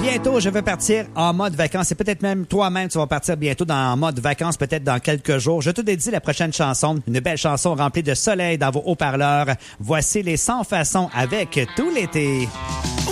Bientôt, je vais partir en mode vacances et peut-être même toi-même, tu vas partir bientôt en mode vacances, peut-être dans quelques jours. Je te dédie la prochaine chanson, une belle chanson remplie de soleil dans vos haut-parleurs. Voici les 100 façons avec tout l'été.